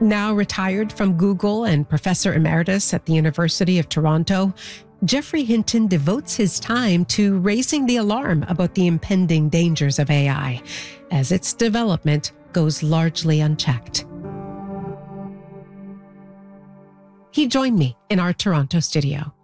Now retired from Google and professor emeritus at the University of Toronto, Geoffrey Hinton devotes his time to raising the alarm about the impending dangers of AI, as its development goes largely unchecked. He joined me in our Toronto studio.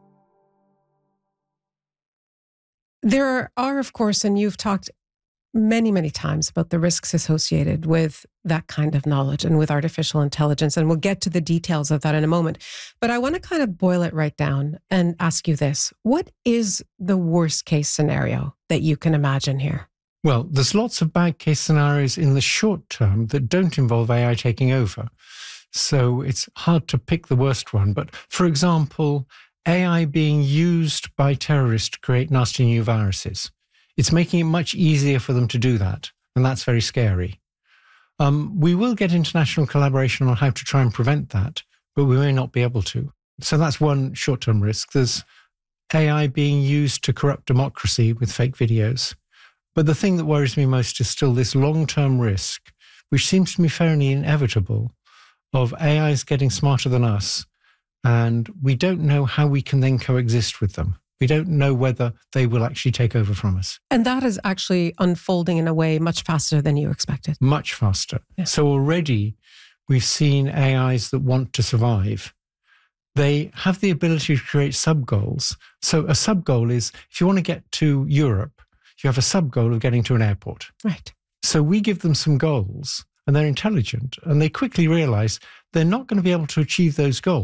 There are, of course, and you've talked many, many times about the risks associated with that kind of knowledge and with artificial intelligence, and we'll get to the details of that in a moment. But I want to kind of boil it right down and ask you this. What is the worst case scenario that you can imagine here? Well, there's lots of bad case scenarios in the short term that don't involve AI taking over. So it's hard to pick the worst one. But for example, AI being used by terrorists to create nasty new viruses. It's making it much easier for them to do that, and that's very scary. We will get international collaboration on how to try and prevent that, but we may not be able to. So that's one short-term risk. There's AI being used to corrupt democracy with fake videos. But the thing that worries me most is still this long-term risk, which seems to me fairly inevitable, of AIs getting smarter than us, and we don't know how we can then coexist with them. We don't know whether they will actually take over from us. And that is actually unfolding in a way much faster than you expected. Much faster. Yeah. So already we've seen AIs that want to survive. They have the ability to create sub-goals. So a sub-goal is, if you want to get to Europe, you have a sub-goal of getting to an airport. Right. So we give them some goals, and they're intelligent, and they quickly realize they're not going to be able to achieve those goals.